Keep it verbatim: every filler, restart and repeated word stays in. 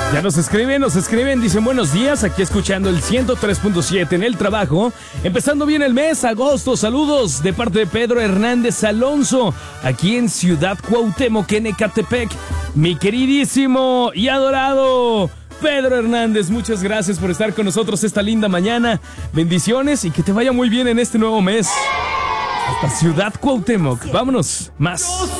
Ya nos escriben, nos escriben, dicen buenos días, aquí escuchando el ciento tres punto siete en el trabajo, empezando bien el mes, agosto, saludos de parte de Pedro Hernández Alonso, aquí en Ciudad Cuauhtémoc, en Ecatepec, mi queridísimo y adorado Pedro Hernández, muchas gracias por estar con nosotros esta linda mañana, bendiciones y que te vaya muy bien en este nuevo mes, hasta Ciudad Cuauhtémoc, vámonos, más.